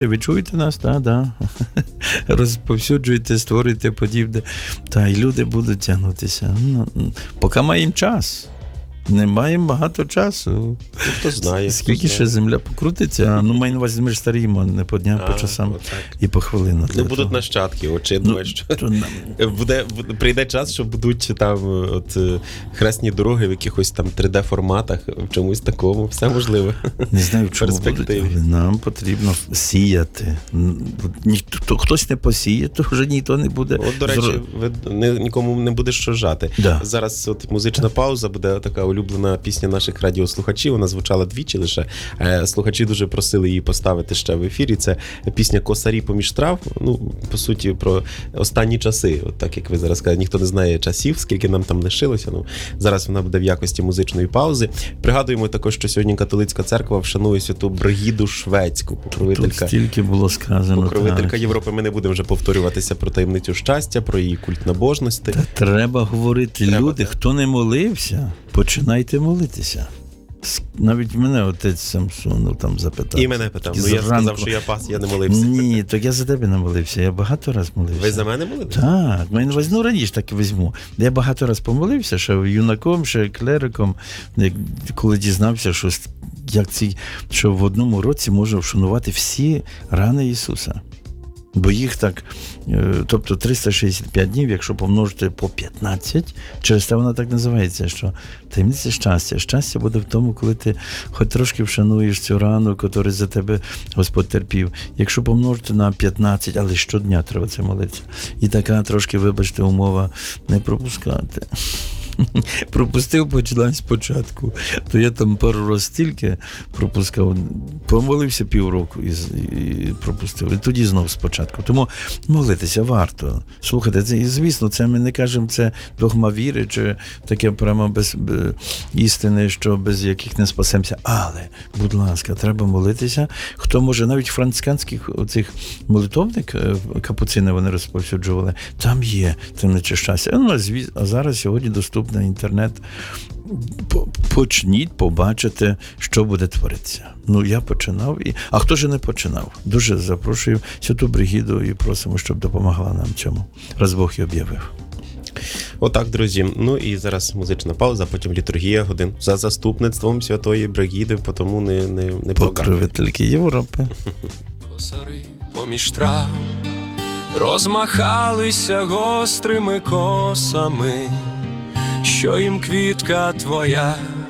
Ви чуєте нас? Так. Розповсюджуйте, створюйте подібне. Та і люди будуть тягнутися. Поки маємо час. Не маємо багато часу. Хто знає. Скільки ще земля покрутиться? Маю на увазі, ми ж старіємо не по дням, по часам і по хвилинам. Не будуть нащадки, очевидно, що прийде час, що будуть там хресні дороги в якихось там 3D-форматах, в чомусь такому. Все можливе. Не знаю, в чому будуть, але нам потрібно сіяти. Хтось не посіє, то вже ніхто не буде. От, до речі, нікому не буде що жати. Да. Зараз музична пауза, буде така улюблена пісня наших радіослухачів. Вона звучала двічі лише. Слухачі дуже просили її поставити ще в ефірі. Це пісня «Косарі поміж трав». По суті, про останні часи. От так, як ви зараз кажете, ніхто не знає часів, скільки нам там лишилося. Зараз вона буде в якості музичної паузи. Пригадуємо також, що сьогодні католицька церква вшанує святу Бригіду Шведську, покровителька. Тут стільки було сказано. Покровителька Європи. Ми не будемо вже повторюватися про таємницю щастя, про її культ набожності. Та треба говорити. Люди, хто не молився, починайте молитися. Навіть мене отець Самсон там запитав. І мене питав. Я сказав, що я пас, я не молився. Ні, то я за тебе не молився. Я багато раз молився. Ви за мене молилися? Так. Раніше так візьму. Я багато раз помолився, ще юнаком, ще клериком, коли дізнався, що в одному році можна вшанувати всі рани Ісуса. Бо їх так, тобто 365 днів, якщо помножити по 15, через те вона так називається, що таємниця щастя. Щастя буде в тому, коли ти хоч трошки вшануєш цю рану, яку за тебе Господь терпів. Якщо помножити на 15, але щодня треба це молитися. І така трошки, вибачте, умова не пропускати. Пропустив, починай спочатку. То я там пару разів стільки пропускав, помолився півроку і пропустив. І тоді знов спочатку. Тому молитися варто. Слухайте, це, і звісно, це ми не кажемо, це догма віри, чи таке прямо без істини, що без яких не спасемося. Але, будь ласка, треба молитися. Хто може, навіть францисканських оцих молитовник, капуцини вони розповсюджували, там є таємниця щастя. А зараз сьогодні доступно інтернет. Почніть побачити, що буде творитися. Я починав. А хто ж не починав? Дуже запрошую Святу Бригіду і просимо, щоб допомогла нам цьому. Раз Бог і об'явив. Отак, друзі. І зараз музична пауза, потім літургія годин за заступництвом Святої Бригіди, тому не покровительки Європи. Косари поміж трав розмахалися гострими косами, що їм квітка твоя